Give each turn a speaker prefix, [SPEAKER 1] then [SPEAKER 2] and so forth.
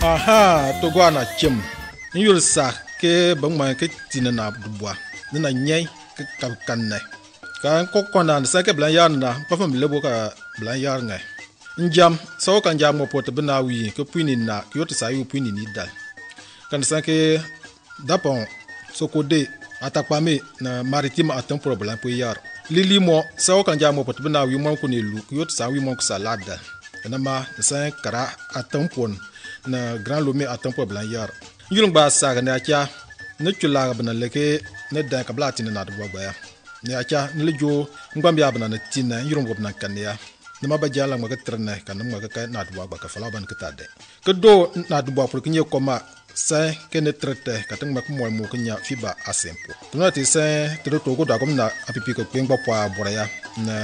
[SPEAKER 1] Aha, to go na chim. Yul sa ke bang ma ke tina na dubwa. Na nyai ke kan ne. Kan ko kona sa ke blan yan na pa fam lebo ka blan yar ngai. Njam so kan jam mo pot bna wi ke puini na yot sa yu puini ni dal. Kan sa ke dapon so ko de atakpa me na maritime atam problem pu yar. Lili mo so kan jam mo pot bna wi mo ko ni lu yot sa wi mo ko salada. Na ma sa kara atam pon na grand lomé atam problem yar. Yulung ba sa ga na cha ne chula ga bna leke ne da ka blati na do ba ya. Ne acha ne le jo ngam ya bna na tina yulung go bna kan ya. Nama ba jala ma ka trne kan ma ka na do ba ka fala ban ka tade. Ke do na do ba pour kinye koma sa ke ne trete ka tang ma ko mo ko nya fiba asempo. Tuna ti sa to ko da ko na apipi ko pengba pa bora ya na